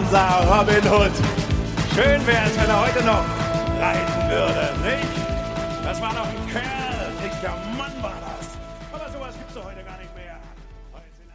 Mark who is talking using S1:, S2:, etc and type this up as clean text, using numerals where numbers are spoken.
S1: unser Robin Hood. Schön wär's, wenn er heute noch reiten würde, nicht? Das war doch ein Kerl, dicker Mann war das.